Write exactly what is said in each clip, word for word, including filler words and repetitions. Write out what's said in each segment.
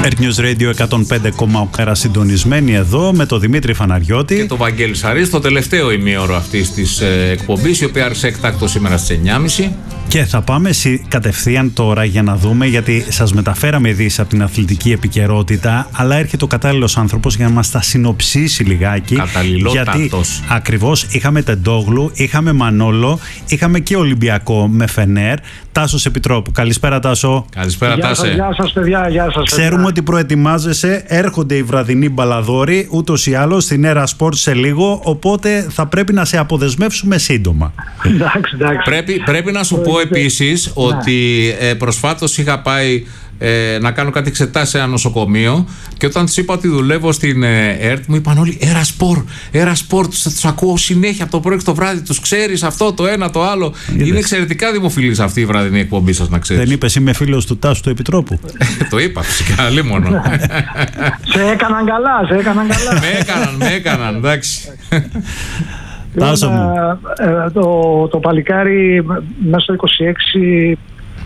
Earth News Radio εκατόν πέντε κόμμα οκτώ συντονισμένοι εδώ με τον Δημήτρη Φαναριώτη και τον Βαγγέλη Σαρή στο τελευταίο ημίωρο αυτής της ε, εκπομπής, η οποία άρχισε εκτάκτο σήμερα στις εννιά και μισή. Και θα πάμε κατευθείαν τώρα για να δούμε, γιατί σας μεταφέραμε ειδήσεις από την αθλητική επικαιρότητα, αλλά έρχεται ο κατάλληλος άνθρωπος για να μας τα συνοψίσει λιγάκι. Καταλληλότατος. Γιατί ακριβώς είχαμε Τεντόγλου, είχαμε Μανόλο, είχαμε και Ολυμπιακό με Φενέρ. Τάσος Επιτρόπου. Καλησπέρα, Τάσο. Καλησπέρα, Τάσε. Γεια σας, παιδιά. Γεια σας. Ξέρουμε παιδιά. ότι προετοιμάζεσαι, έρχονται οι βραδινοί μπαλαδόροι ούτως ή άλλως στην Έρα Σπορτ σε λίγο, οπότε θα πρέπει να σε αποδεσμεύσουμε σύντομα. Εντάξει, εντάξει. Πρέπει, πρέπει να σου πω επίσης ότι ε, προσφάτως είχα πάει ε, να κάνω κάτι εξετάσεις σε ένα νοσοκομείο και όταν τους είπα ότι δουλεύω στην ε, ΕΡΤ, μου είπαν όλοι Έρα Σπορ, Έρα Σπορ, τους, τους ακούω συνέχεια από το πρωί και το βράδυ, τους ξέρεις αυτό, το ένα, το άλλο. Είδες. Είναι εξαιρετικά δημοφιλής αυτή η βραδινή εκπομπή σας, να ξέρεις. Δεν είπες είμαι φίλος του Τάσου του Επιτρόπου? Το είπα φυσικά, λίμωνο. Σε έκαναν καλά, σε έκαναν καλά. Με έκαναν, με έκαναν, εντάξει. Τάσο μου. Ε, το, το παλικάρι μέσα στο είκοσι έξι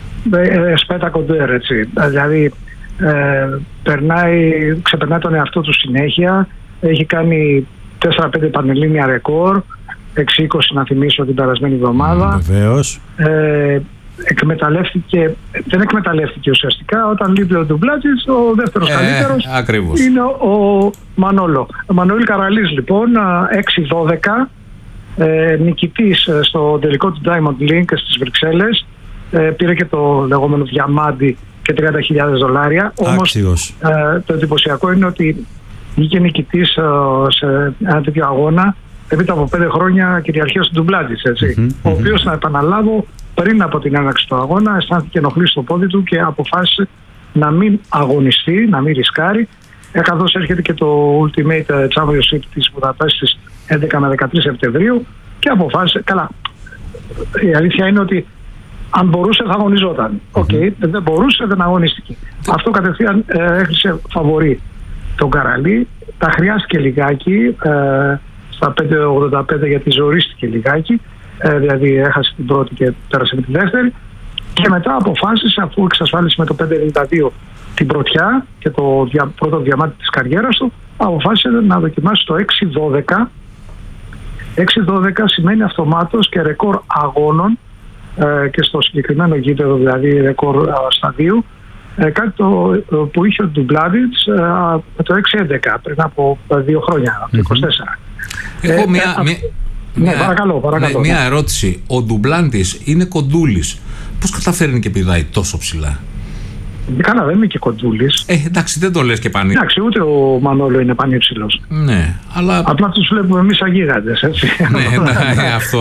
ε, σπέτα κοντέρ, έτσι. Δηλαδή ε, περνάει, ξεπερνάει τον εαυτό του συνέχεια. Έχει κάνει τέσσερα πέντε πανελλήνια ρεκόρ, έξι είκοσι να θυμίσω την περασμένη εβδομάδα. Mm, βεβαίως. Ε, εκμεταλλεύτηκε, δεν εκμεταλλεύτηκε ουσιαστικά όταν λείπει ο Ντουμπλάτζης, ο δεύτερος ε, καλύτερος ακριβώς. είναι ο, ο Μανόλο. Ο Μανώλη Καραλής λοιπόν, έξι δώδεκα, ε, νικητής στο τελικό του Diamond Link στις Βρυξέλλες, ε, πήρε και το λεγόμενο διαμάντι και τριάντα χιλιάδες δολάρια. Όμως ε, το εντυπωσιακό είναι ότι βγήκε νικητής ε, σε ένα τέτοιο αγώνα έπειτα από πέντε χρόνια κυριαρχίας του Ντουμπλάτζης, έτσι, mm-hmm, ο οποίος, να επαναλάβω, πριν από την έναρξη του αγώνα αισθάνθηκε ενοχλήσει στο πόδι του και αποφάσισε να μην αγωνιστεί, να μην ρισκάρει, ε, καθώς έρχεται και το Ultimate Championship της Βουδαπέστης έντεκα με δεκατρείς Σεπτεμβρίου και αποφάσισε, καλά, η αλήθεια είναι ότι αν μπορούσε θα αγωνιζόταν. Οκ, mm-hmm. okay, δεν μπορούσε, δεν αγωνίστηκε. Mm-hmm. Αυτό κατευθείαν ε, έχρισε φαβορί τον Καραλή, τα χρειάστηκε λιγάκι, ε, στα πέντε ογδόντα πέντε γιατί ζορίστηκε λιγάκι, ε, δηλαδή έχασε την πρώτη και πέρασε με τη δεύτερη και μετά αποφάσισε, αφού εξασφάλισε με το πέντε ενενήντα δύο την πρωτιά και το δια, πρώτο διαμάτι της καριέρας του, αποφάσισε να δοκιμάσει το έξι δώδεκα. έξι δώδεκα σημαίνει αυτομάτως και ρεκόρ αγώνων ε, και στο συγκεκριμένο γήπεδο, δηλαδή ρεκόρ ε, σταδίου, ε, κάτι το, ε, που είχε ο Ντουμπλάτζης ε, με το έξι έντεκα πριν από ε, δύο χρόνια, από το είκοσι τέσσερα. Έχω Ε, μια, ε, μια, ναι, παρακαλώ, παρακαλώ. Ναι, μια ερώτηση. Ο Ντουμπλάντης είναι κοντούλης. Πώς καταφέρνει και πηδάει τόσο ψηλά? Καλά, δεν είναι και κοντούλης. Ε, εντάξει, δεν το λες και πανί. Εντάξει, ούτε ο Μανόλο είναι πανύψηλος. Ναι, αλλά... Απλά τους βλέπουμε εμείς σαν γίγαντες, έτσι. Ναι, ναι, αυτό.